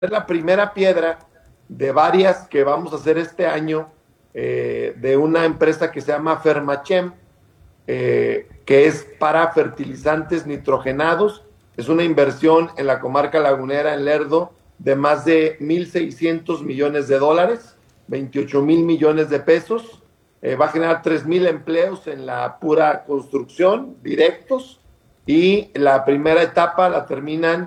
la primera piedra de varias que vamos a hacer este año de una empresa que se llama Fermachem, que es para fertilizantes nitrogenados. Es una inversión en la comarca lagunera, en Lerdo, de más de 1,600 millones de dólares, 28,000 millones de pesos. Va a generar 3,000 empleos en la pura construcción, directos, y la primera etapa la terminan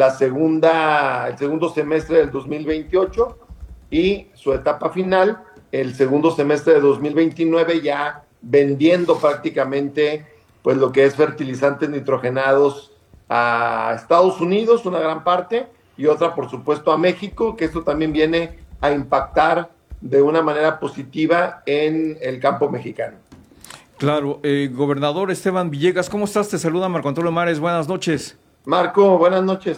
el segundo semestre del 2028 y su etapa final el segundo semestre de 2029, ya vendiendo prácticamente pues lo que es fertilizantes nitrogenados a Estados Unidos, una gran parte, y otra por supuesto a México, que esto también viene a impactar de una manera positiva en el campo mexicano. Claro, gobernador Esteban Villegas, ¿cómo estás? Te saluda Marco Antonio Mares, buenas noches. Marco, buenas noches.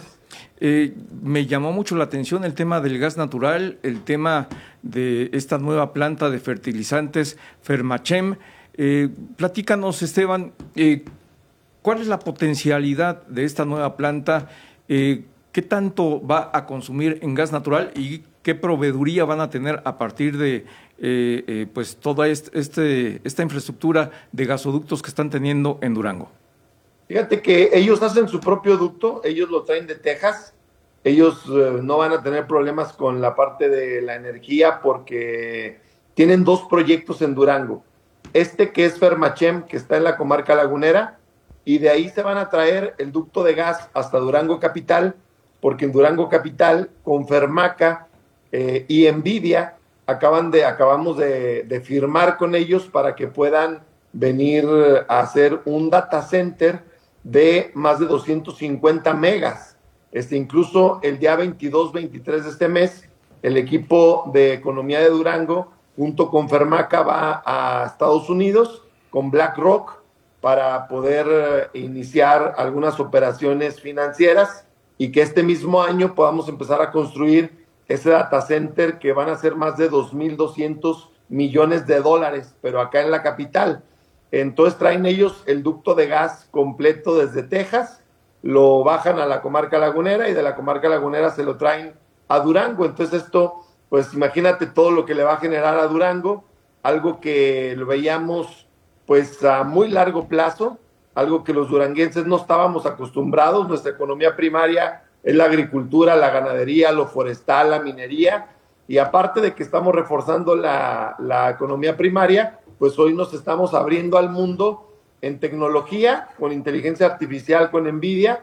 Me llamó mucho la atención el tema del gas natural, el tema de esta nueva planta de fertilizantes Fermachem. Platícanos, Esteban, ¿cuál es la potencialidad de esta nueva planta? ¿Qué tanto va a consumir en gas natural y qué proveeduría van a tener a partir de pues toda esta infraestructura de gasoductos que están teniendo en Durango? Fíjate que ellos hacen su propio ducto, ellos lo traen de Texas, ellos no van a tener problemas con la parte de la energía porque tienen dos proyectos en Durango. Este que es Fermachem, que está en la comarca lagunera, y de ahí se van a traer el ducto de gas hasta Durango Capital, porque en Durango Capital, con Fermaca y Nvidia, acabamos de firmar con ellos para que puedan venir a hacer un data center de más de 250 megas. Incluso el día 22-23 de este mes, el equipo de economía de Durango, junto con Fermaca, va a Estados Unidos con BlackRock para poder iniciar algunas operaciones financieras y que este mismo año podamos empezar a construir ese data center que van a ser más de 2,200 millones de dólares, pero acá en la capital. Entonces traen ellos el ducto de gas completo desde Texas, lo bajan a la comarca lagunera y de la comarca lagunera se lo traen a Durango. Entonces esto, pues imagínate todo lo que le va a generar a Durango, algo que lo veíamos pues a muy largo plazo, algo que los duranguenses no estábamos acostumbrados. Nuestra economía primaria es la agricultura, la ganadería, lo forestal, la minería, y aparte de que estamos reforzando la economía primaria, pues hoy nos estamos abriendo al mundo en tecnología, con inteligencia artificial, con Nvidia,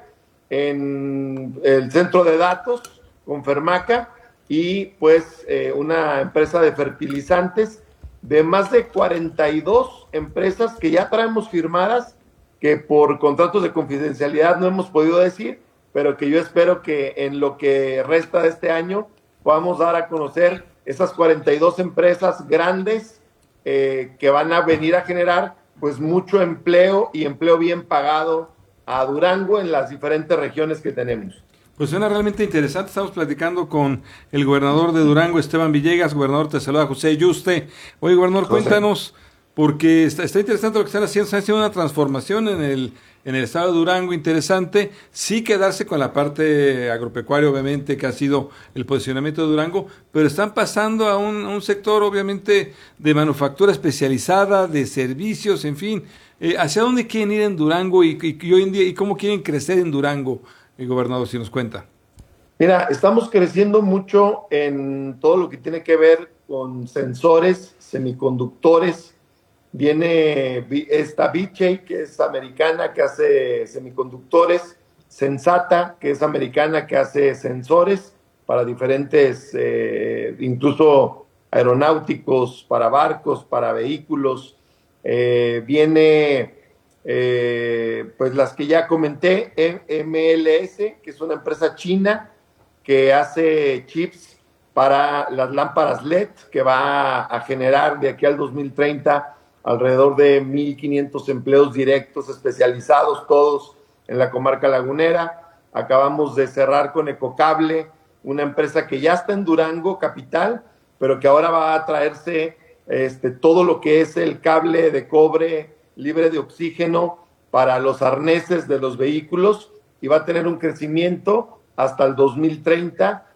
en el centro de datos, con Fermaca, y pues una empresa de fertilizantes de más de 42 empresas que ya traemos firmadas, que por contratos de confidencialidad no hemos podido decir, pero que yo espero que en lo que resta de este año podamos dar a conocer esas 42 empresas grandes que van a venir a generar pues mucho empleo y empleo bien pagado a Durango en las diferentes regiones que tenemos. Pues suena realmente interesante. Estamos platicando con el gobernador de Durango, Esteban Villegas. Gobernador, te saluda José Yuste. Oye, gobernador, José, cuéntanos, porque está interesante lo que están haciendo una transformación en el estado de Durango, interesante. Sí quedarse con la parte agropecuaria, obviamente, que ha sido el posicionamiento de Durango, pero están pasando a un sector, obviamente, de manufactura especializada, de servicios, en fin. ¿Hacia dónde quieren ir en Durango y hoy en día, y cómo quieren crecer en Durango, gobernador, si nos cuenta? Mira, estamos creciendo mucho en todo lo que tiene que ver con sensores, semiconductores. Viene esta Vishay, que es americana, que hace semiconductores, Sensata, que es americana, que hace sensores para diferentes, incluso aeronáuticos, para barcos, para vehículos. Viene, pues las que ya comenté, MLS, que es una empresa china que hace chips para las lámparas LED, que va a generar de aquí al 2030 alrededor de 1,500 empleos directos especializados, todos en la comarca lagunera. Acabamos de cerrar con Ecocable, una empresa que ya está en Durango Capital, pero que ahora va a traerse todo lo que es el cable de cobre libre de oxígeno para los arneses de los vehículos, y va a tener un crecimiento hasta el 2030